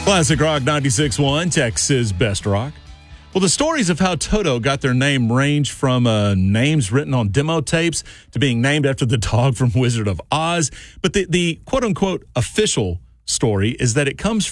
Classic Rock 96.1, Texas Best Rock. Well, the stories of how Toto got their name range from names written on demo tapes to being named after the dog from Wizard of Oz. But the quote-unquote official story is that it comes